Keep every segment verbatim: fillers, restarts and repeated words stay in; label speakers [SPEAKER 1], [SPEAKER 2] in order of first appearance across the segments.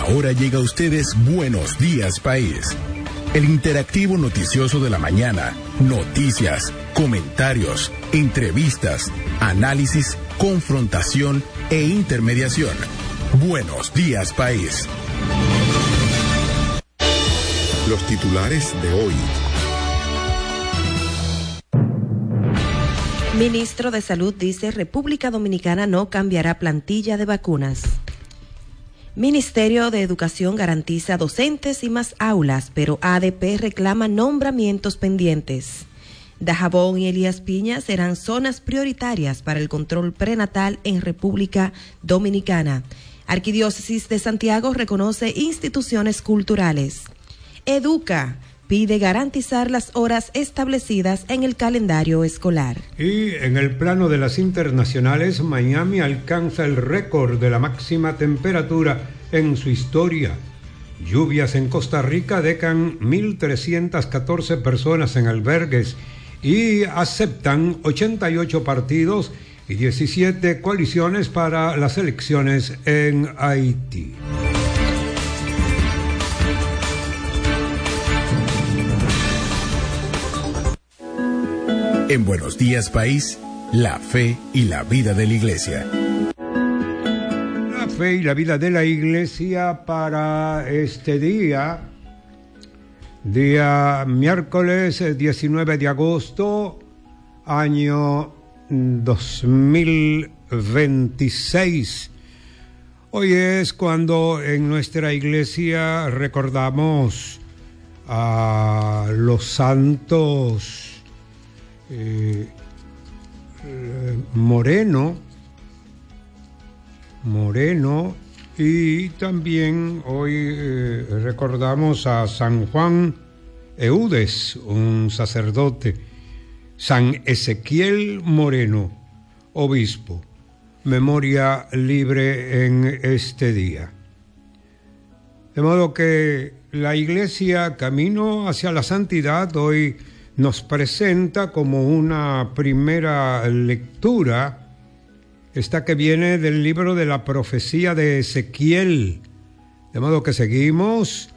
[SPEAKER 1] Ahora llega a ustedes Buenos Días País, el interactivo noticioso de la mañana. Noticias, comentarios, entrevistas, análisis, confrontación e intermediación. Buenos Días País. Los titulares de hoy.
[SPEAKER 2] Ministro de Salud dice República Dominicana no cambiará plantilla de vacunas. Ministerio de Educación garantiza docentes y más aulas, pero A D P reclama nombramientos pendientes. Dajabón y Elías Piña serán zonas prioritarias para el control prenatal en República Dominicana. Arquidiócesis de Santiago reconoce instituciones culturales. Educa pide garantizar las horas establecidas en el calendario escolar.
[SPEAKER 3] Y en el plano de las internacionales, Miami alcanza el récord de la máxima temperatura en su historia. Lluvias en Costa Rica dejan mil trescientas catorce personas en albergues y aceptan ochenta y ocho partidos y diecisiete coaliciones para las elecciones en Haití.
[SPEAKER 1] En Buenos Días País, la fe y la vida de la Iglesia.
[SPEAKER 3] La fe y la vida de la Iglesia para este día, día miércoles diecinueve de agosto, año dos mil veintiséis. Hoy es cuando en nuestra iglesia recordamos a los santos Eh, eh, Moreno, Moreno, y también hoy eh, recordamos a San Juan Eudes, un sacerdote, San Ezequiel Moreno, obispo. Memoria libre en este día. De modo que la Iglesia, camino hacia la santidad, hoy nos presenta como una primera lectura esta que viene del libro de la profecía de Ezequiel. De modo que seguimos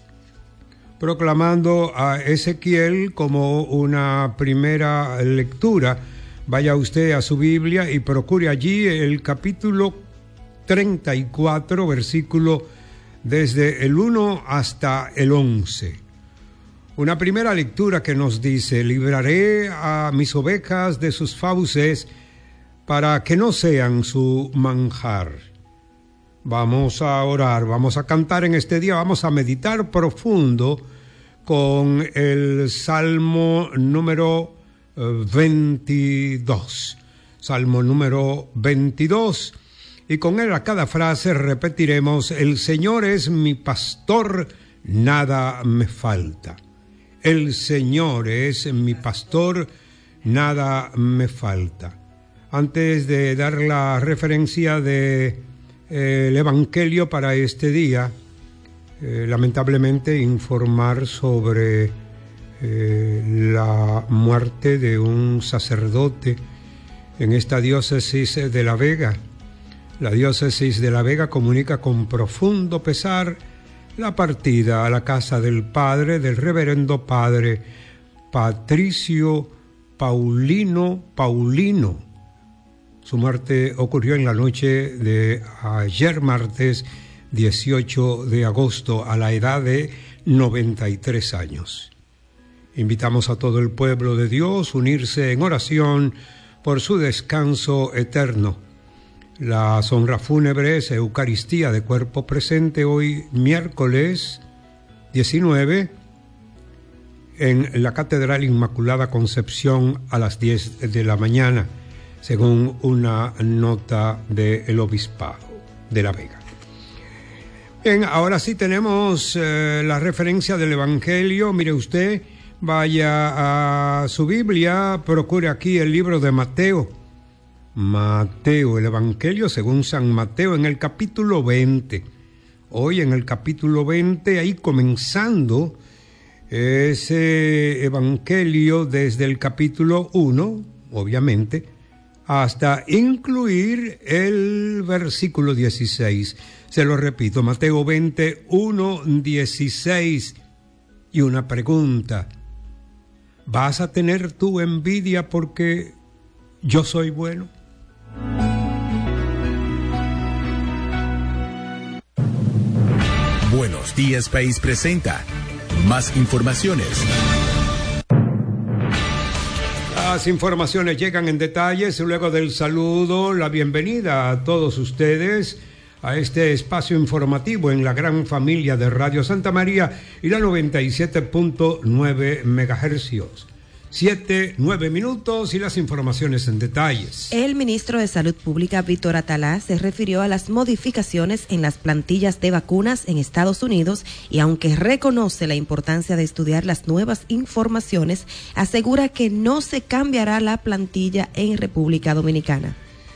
[SPEAKER 3] proclamando a Ezequiel como una primera lectura. Vaya usted a su Biblia y procure allí el capítulo treinta y cuatro, versículo desde el uno hasta el once. Una primera lectura que nos dice: libraré a mis ovejas de sus fauces para que no sean su manjar. Vamos a orar, vamos a cantar en este día, vamos a meditar profundo con el Salmo número veintidós. Salmo número veintidós. Y con él a cada frase repetiremos: el Señor es mi pastor, nada me falta. El Señor es mi pastor, nada me falta. Antes de dar la referencia del de, eh, Evangelio para este día, eh, lamentablemente informar sobre eh, la muerte de un sacerdote en esta diócesis de La Vega. La diócesis de La Vega comunica con profundo pesar la partida a la casa del Padre, del reverendo Padre Patricio Paulino Paulino. Su muerte ocurrió en la noche de ayer martes dieciocho de agosto a la edad de noventa y tres años. Invitamos a todo el pueblo de Dios a unirse en oración por su descanso eterno. Las honras fúnebres, Eucaristía de cuerpo presente hoy miércoles diecinueve en la Catedral Inmaculada Concepción a las diez de la mañana, según una nota del Obispado de La Vega. Bien, ahora sí tenemos eh, la referencia del Evangelio. Mire usted, vaya a su Biblia, procure aquí el libro de Mateo. Mateo, el Evangelio según San Mateo, en el capítulo veinte. Hoy en el capítulo veinte, ahí comenzando ese Evangelio desde el capítulo uno, obviamente, hasta incluir el versículo dieciséis. Se lo repito, Mateo veinte, uno, dieciséis. Y una pregunta: ¿vas a tener tu envidia porque yo soy bueno?
[SPEAKER 1] Buenos Días País presenta más informaciones.
[SPEAKER 3] Las informaciones llegan en detalles luego del saludo, la bienvenida a todos ustedes a este espacio informativo en la gran familia de Radio Santa María y la noventa y siete punto nueve megahercios. Siete, nueve minutos y las informaciones en detalles.
[SPEAKER 2] El ministro de Salud Pública, Víctor Atalá, se refirió a las modificaciones en las plantillas de vacunas en Estados Unidos y aunque reconoce la importancia de estudiar las nuevas informaciones, asegura que no se cambiará la plantilla en República Dominicana.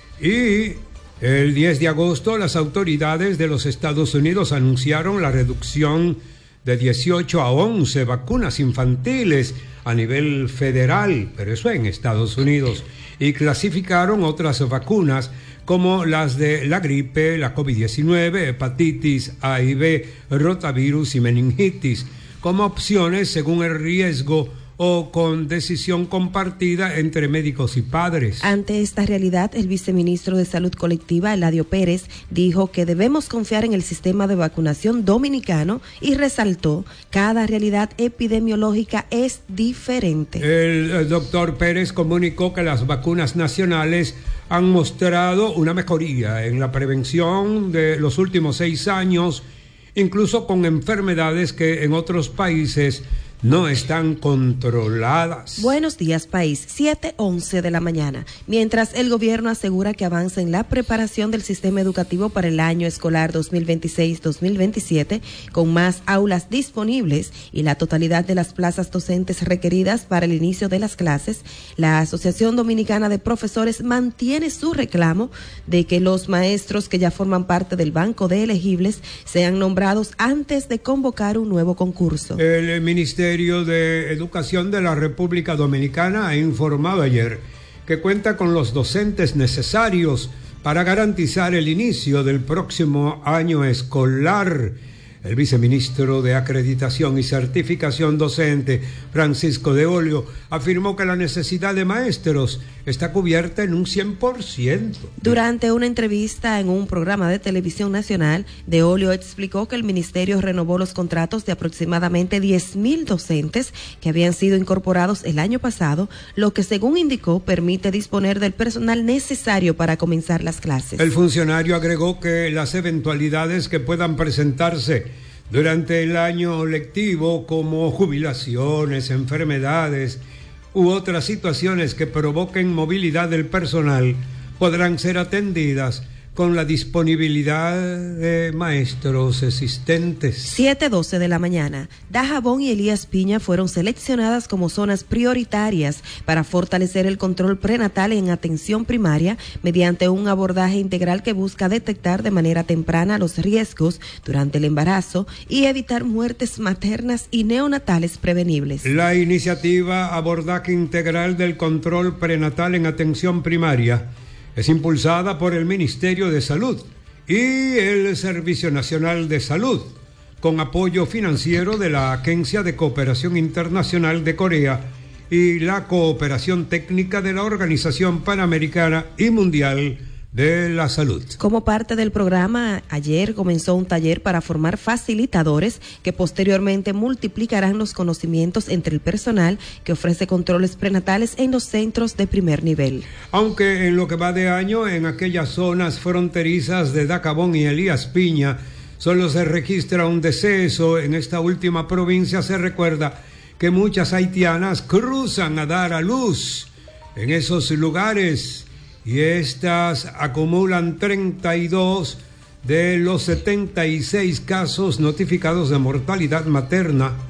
[SPEAKER 3] Y el diez de agosto las autoridades de los Estados Unidos anunciaron la reducción de dieciocho a once vacunas infantiles a nivel federal, pero eso en Estados Unidos, y clasificaron otras vacunas como las de la gripe, la COVID diecinueve, hepatitis A y B, rotavirus y meningitis, como opciones según el riesgo o con decisión compartida entre médicos y padres.
[SPEAKER 2] Ante esta realidad, el viceministro de Salud Colectiva, Eladio Pérez, dijo que debemos confiar en el sistema de vacunación dominicano y resaltó: cada realidad epidemiológica es diferente.
[SPEAKER 3] El, el doctor Pérez comunicó que las vacunas nacionales han mostrado una mejoría en la prevención de los últimos seis años, incluso con enfermedades que en otros países no están controladas.
[SPEAKER 2] Buenos días, país. siete once de la mañana. Mientras el gobierno asegura que avanza en la preparación del sistema educativo para el año escolar dos mil veintiséis dos mil veintisiete, con más aulas disponibles y la totalidad de las plazas docentes requeridas para el inicio de las clases, la Asociación Dominicana de Profesores mantiene su reclamo de que los maestros que ya forman parte del banco de elegibles sean nombrados antes de convocar un nuevo concurso.
[SPEAKER 3] El Ministerio de Educación de la República Dominicana ha informado ayer que cuenta con los docentes necesarios para garantizar el inicio del próximo año escolar. El viceministro de Acreditación y Certificación Docente, Francisco de Olio, afirmó que la necesidad de maestros está cubierta en un cien por ciento.
[SPEAKER 2] Durante una entrevista en un programa de televisión nacional, de Olio explicó que el ministerio renovó los contratos de aproximadamente diez mil docentes que habían sido incorporados el año pasado, lo que, según indicó, permite disponer del personal necesario para comenzar las clases.
[SPEAKER 3] El funcionario agregó que las eventualidades que puedan presentarse durante el año lectivo, como jubilaciones, enfermedades u otras situaciones que provoquen movilidad del personal, podrán ser atendidas con la disponibilidad de maestros existentes.
[SPEAKER 2] siete doce de la mañana. Dajabón y Elías Piña fueron seleccionadas como zonas prioritarias para fortalecer el control prenatal en atención primaria mediante un abordaje integral que busca detectar de manera temprana los riesgos durante el embarazo y evitar muertes maternas y neonatales prevenibles.
[SPEAKER 3] La iniciativa Abordaje Integral del Control Prenatal en Atención Primaria es impulsada por el Ministerio de Salud y el Servicio Nacional de Salud, con apoyo financiero de la Agencia de Cooperación Internacional de Corea y la cooperación técnica de la Organización Panamericana y Mundial de la Salud.
[SPEAKER 2] Como parte del programa, ayer comenzó un taller para formar facilitadores que posteriormente multiplicarán los conocimientos entre el personal que ofrece controles prenatales en los centros de primer nivel.
[SPEAKER 3] Aunque en lo que va de año, en aquellas zonas fronterizas de Dajabón y Elías Piña, solo se registra un deceso, en esta última provincia se recuerda que muchas haitianas cruzan a dar a luz en esos lugares, y estas acumulan treinta y dos de los setenta y seis casos notificados de mortalidad materna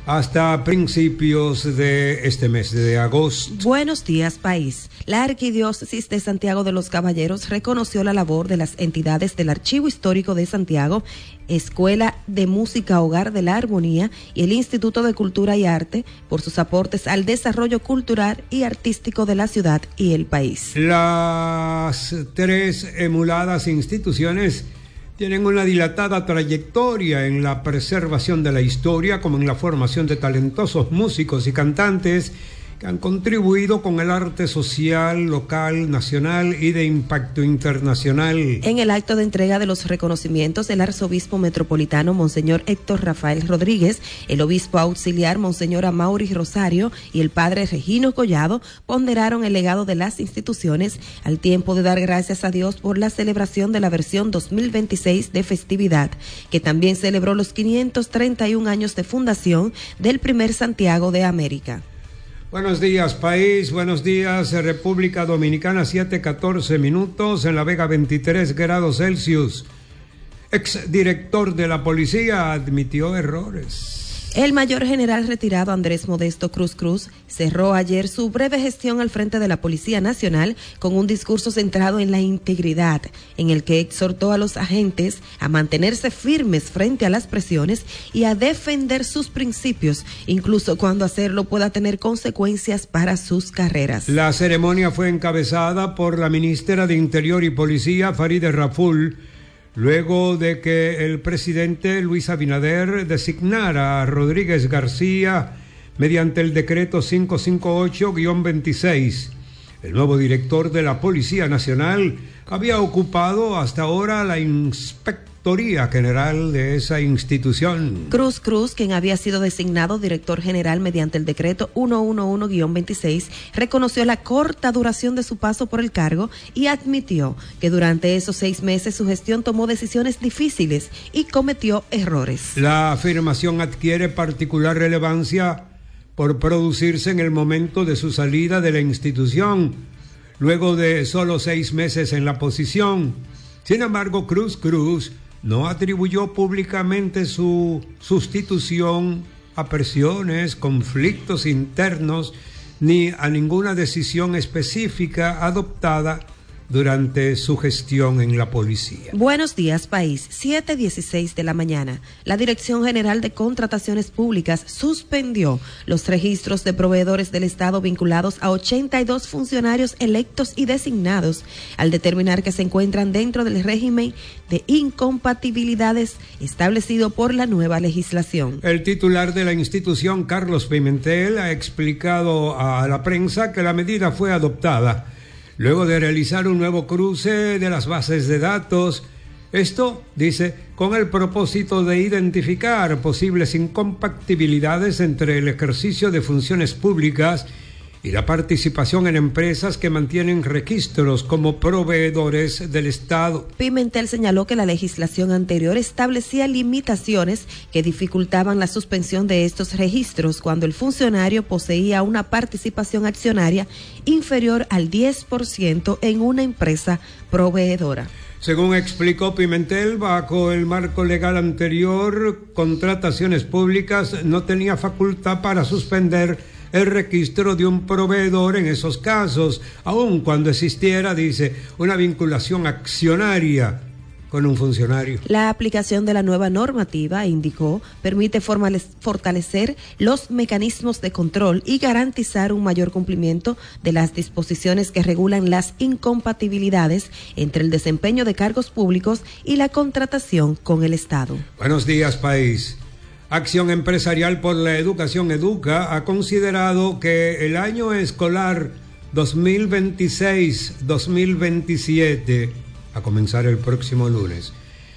[SPEAKER 3] hasta principios de este mes de agosto.
[SPEAKER 2] Buenos días, país. La Arquidiócesis de Santiago de los Caballeros reconoció la labor de las entidades del Archivo Histórico de Santiago, Escuela de Música Hogar de la Armonía y el Instituto de Cultura y Arte por sus aportes al desarrollo cultural y artístico de la ciudad y el país.
[SPEAKER 3] Las tres emuladas instituciones tienen una dilatada trayectoria en la preservación de la historia, como en la formación de talentosos músicos y cantantes que han contribuido con el arte social, local, nacional y de impacto internacional.
[SPEAKER 2] En el acto de entrega de los reconocimientos, el arzobispo metropolitano Monseñor Héctor Rafael Rodríguez, el obispo auxiliar Monseñor Amaury Rosario y el padre Regino Collado ponderaron el legado de las instituciones al tiempo de dar gracias a Dios por la celebración de la versión dos mil veintiséis de festividad, que también celebró los quinientos treinta y un años de fundación del primer Santiago de América.
[SPEAKER 3] Buenos días, país. Buenos días, República Dominicana. siete catorce minutos. En La Vega, veintitrés grados Celsius. Exdirector de la policía admitió errores.
[SPEAKER 2] El mayor general retirado Andrés Modesto Cruz Cruz cerró ayer su breve gestión al frente de la Policía Nacional con un discurso centrado en la integridad, en el que exhortó a los agentes a mantenerse firmes frente a las presiones y a defender sus principios, incluso cuando hacerlo pueda tener consecuencias para sus carreras.
[SPEAKER 3] La ceremonia fue encabezada por la ministra de Interior y Policía, Farideh Raful, luego de que el presidente Luis Abinader designara a Rodríguez García mediante el decreto quinientos cincuenta y ocho guión veintiséis. El nuevo director de la Policía Nacional había ocupado hasta ahora la Inspectoría General de esa institución.
[SPEAKER 2] Cruz Cruz, quien había sido designado director general mediante el decreto ciento once guión veintiséis, reconoció la corta duración de su paso por el cargo y admitió que durante esos seis meses su gestión tomó decisiones difíciles y cometió errores.
[SPEAKER 3] La afirmación adquiere particular relevancia por producirse en el momento de su salida de la institución, luego de solo seis meses en la posición. Sin embargo, Cruz Cruz no atribuyó públicamente su sustitución a presiones, conflictos internos, ni a ninguna decisión específica adoptada durante su gestión en la policía.
[SPEAKER 2] Buenos días, país. siete dieciséis de la mañana. La Dirección General de Contrataciones Públicas suspendió los registros de proveedores del Estado vinculados a ochenta y dos funcionarios electos y designados, al determinar que se encuentran dentro del régimen de incompatibilidades establecido por la nueva legislación.
[SPEAKER 3] El titular de la institución, Carlos Pimentel, ha explicado a la prensa que la medida fue adoptada luego de realizar un nuevo cruce de las bases de datos. Esto, dice, con el propósito de identificar posibles incompatibilidades entre el ejercicio de funciones públicas y la participación en empresas que mantienen registros como proveedores del Estado.
[SPEAKER 2] Pimentel señaló que la legislación anterior establecía limitaciones que dificultaban la suspensión de estos registros cuando el funcionario poseía una participación accionaria inferior al diez por ciento en una empresa proveedora.
[SPEAKER 3] Según explicó Pimentel, bajo el marco legal anterior, Contrataciones Públicas no tenía facultad para suspender el registro de un proveedor en esos casos, aun cuando existiera, dice, una vinculación accionaria con un funcionario.
[SPEAKER 2] La aplicación de la nueva normativa, indicó, permite fortalecer los mecanismos de control y garantizar un mayor cumplimiento de las disposiciones que regulan las incompatibilidades entre el desempeño de cargos públicos y la contratación con el Estado.
[SPEAKER 3] Buenos días, país. Acción Empresarial por la Educación Educa ha considerado que el año escolar dos mil veintiséis dos mil veintisiete, a comenzar el próximo lunes,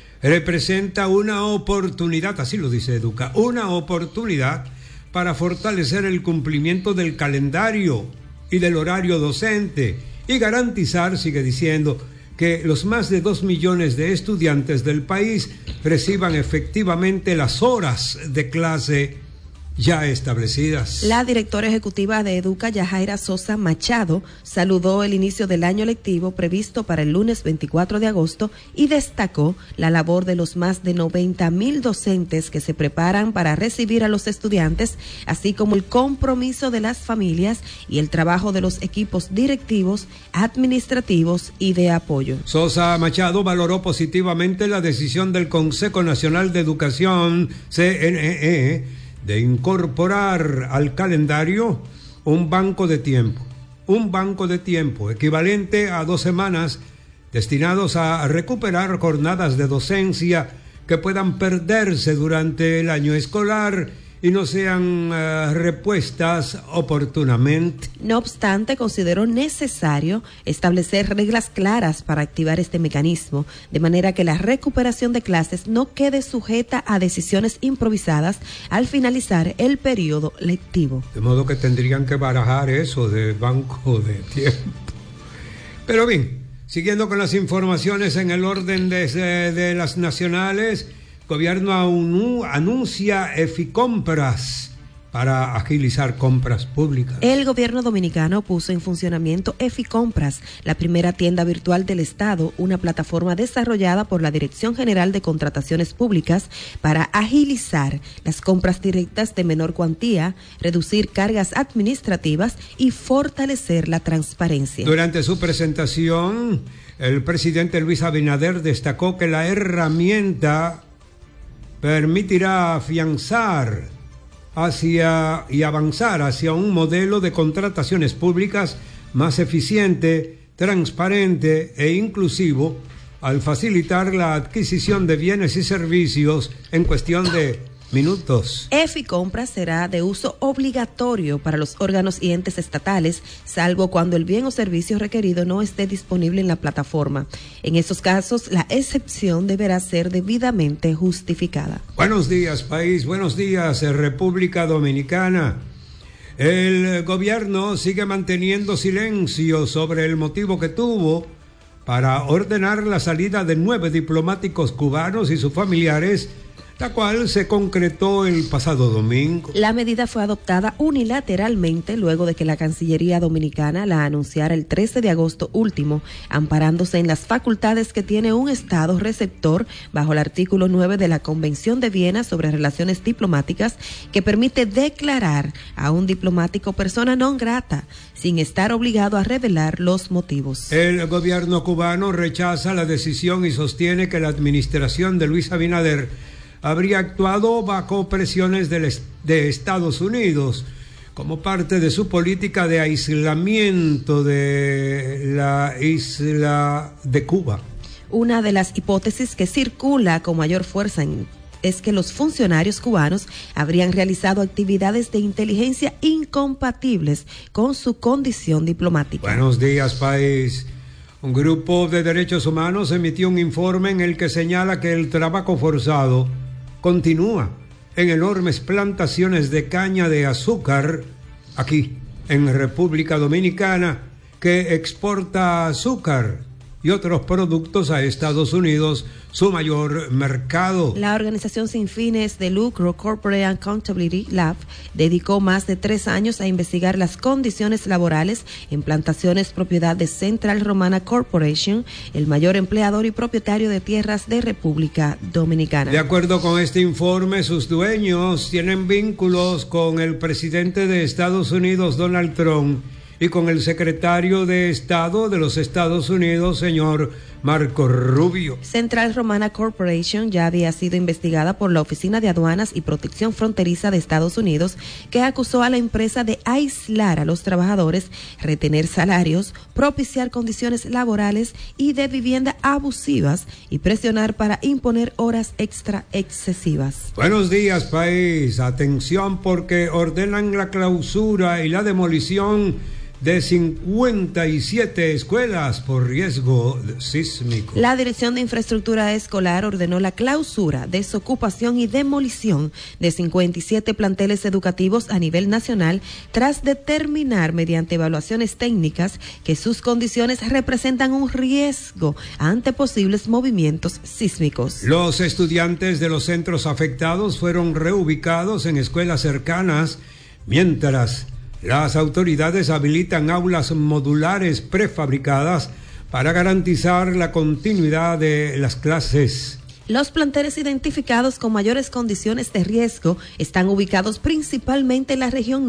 [SPEAKER 3] representa una oportunidad, así lo dice Educa, una oportunidad para fortalecer el cumplimiento del calendario y del horario docente y garantizar, sigue diciendo, que los más de dos millones de estudiantes del país reciban efectivamente las horas de clase ya establecidas.
[SPEAKER 2] La directora ejecutiva de Educa, Yajaira Sosa Machado, saludó el inicio del año lectivo previsto para el lunes veinticuatro de agosto y destacó la labor de los más de noventa mil docentes que se preparan para recibir a los estudiantes, así como el compromiso de las familias y el trabajo de los equipos directivos, administrativos y de apoyo.
[SPEAKER 3] Sosa Machado valoró positivamente la decisión del Consejo Nacional de Educación, C N E, de incorporar al calendario un banco de tiempo, un banco de tiempo equivalente a dos semanas destinados a recuperar jornadas de docencia que puedan perderse durante el año escolar y no sean uh, repuestas oportunamente.
[SPEAKER 2] No obstante, consideró necesario establecer reglas claras para activar este mecanismo, de manera que la recuperación de clases no quede sujeta a decisiones improvisadas al finalizar el periodo lectivo.
[SPEAKER 3] De modo que tendrían que barajar eso de banco de tiempo. Pero bien, siguiendo con las informaciones en el orden de, de, de las nacionales, Gobierno anuncia Eficompras para agilizar compras públicas.
[SPEAKER 2] El gobierno dominicano puso en funcionamiento Eficompras, la primera tienda virtual del Estado, una plataforma desarrollada por la Dirección General de Contrataciones Públicas para agilizar las compras directas de menor cuantía, reducir cargas administrativas y fortalecer la transparencia.
[SPEAKER 3] Durante su presentación, el presidente Luis Abinader destacó que la herramienta permitirá afianzar hacia y avanzar hacia un modelo de contrataciones públicas más eficiente, transparente e inclusivo al facilitar la adquisición de bienes y servicios en cuestión de minutos.
[SPEAKER 2] Eficompras será de uso obligatorio para los órganos y entes estatales, salvo cuando el bien o servicio requerido no esté disponible en la plataforma. En estos casos, la excepción deberá ser debidamente justificada.
[SPEAKER 3] Buenos días, país. Buenos días, República Dominicana. El gobierno sigue manteniendo silencio sobre el motivo que tuvo para ordenar la salida de nueve diplomáticos cubanos y sus familiares, la cual se concretó el pasado domingo.
[SPEAKER 2] La medida fue adoptada unilateralmente luego de que la Cancillería Dominicana la anunciara el trece de agosto último, amparándose en las facultades que tiene un Estado receptor bajo el artículo nueve de la Convención de Viena sobre Relaciones Diplomáticas, que permite declarar a un diplomático persona non grata, sin estar obligado a revelar los motivos.
[SPEAKER 3] El gobierno cubano rechaza la decisión y sostiene que la administración de Luis Abinader habría actuado bajo presiones de, de Estados Unidos como parte de su política de aislamiento de la isla de Cuba.
[SPEAKER 2] Una de las hipótesis que circula con mayor fuerza en es que los funcionarios cubanos habrían realizado actividades de inteligencia incompatibles con su condición diplomática.
[SPEAKER 3] Buenos días, país. Un grupo de derechos humanos emitió un informe en el que señala que el trabajo forzado continúa en enormes plantaciones de caña de azúcar aquí en República Dominicana, que exporta azúcar y otros productos a Estados Unidos, su mayor mercado.
[SPEAKER 2] La organización sin fines de lucro Corporate Accountability Lab dedicó más de tres años a investigar las condiciones laborales en plantaciones propiedad de Central Romana Corporation, el mayor empleador y propietario de tierras de República Dominicana.
[SPEAKER 3] De acuerdo con este informe, sus dueños tienen vínculos con el presidente de Estados Unidos, Donald Trump, y con el secretario de Estado de los Estados Unidos, señor Marco Rubio.
[SPEAKER 2] Central Romana Corporation ya había sido investigada por la Oficina de Aduanas y Protección Fronteriza de Estados Unidos, que acusó a la empresa de aislar a los trabajadores, retener salarios, propiciar condiciones laborales y de vivienda abusivas y presionar para imponer horas extra excesivas.
[SPEAKER 3] Buenos días, país. Atención, porque ordenan la clausura y la demolición de cincuenta y siete escuelas por riesgo sísmico.
[SPEAKER 2] La Dirección de Infraestructura Escolar ordenó la clausura, desocupación y demolición de cincuenta y siete planteles educativos a nivel nacional tras determinar mediante evaluaciones técnicas que sus condiciones representan un riesgo ante posibles movimientos sísmicos.
[SPEAKER 3] Los estudiantes de los centros afectados fueron reubicados en escuelas cercanas, mientras las autoridades habilitan aulas modulares prefabricadas para garantizar la continuidad de las clases.
[SPEAKER 2] Los planteles identificados con mayores condiciones de riesgo están ubicados principalmente en la región